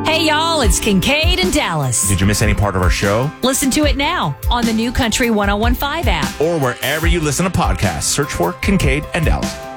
Hey, y'all, it's Kincaid and Dallas. Did you miss any part of our show? Listen to it now on the new Country 1015 app. Or wherever you listen to podcasts. Search for Kincaid and Dallas.